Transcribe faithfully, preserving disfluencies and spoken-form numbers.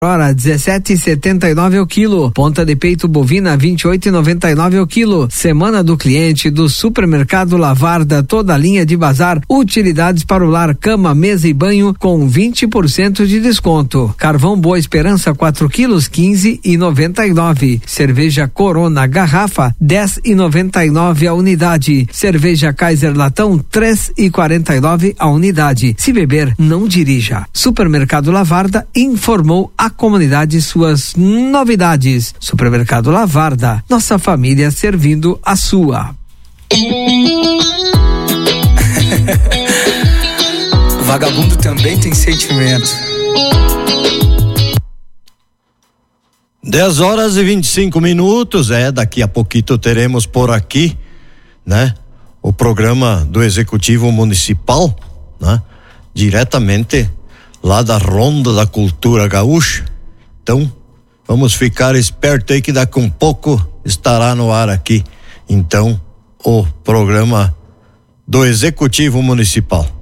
hora dezessete e setenta e nove o quilo. Ponta de peito bovina vinte e oito e noventa e nove o quilo. Semana do cliente do Supermercado Lavarda, toda a linha de bazar, utilidades para o lar, cama, mesa e banho com vinte por cento de desconto. Carvão Boa Esperança quatro quilos quinze e noventa e nove. Cerveja Corona garrafa dez e noventa e nove a unidade. Cerveja Kaiser latão três e quarenta e nove a unidade. Se beber, não dirija. Supermercado Lavarda informou a comunidade suas novidades. Supermercado Lavarda, nossa família servindo a sua. Vagabundo também tem sentimento. dez horas e vinte e cinco minutos, é, daqui a pouquinho teremos por aqui, né, o programa do Executivo Municipal, né, diretamente lá da Ronda da Cultura Gaúcha. Então, vamos ficar esperto aí que daqui a um pouco estará no ar aqui, então, o programa do Executivo Municipal.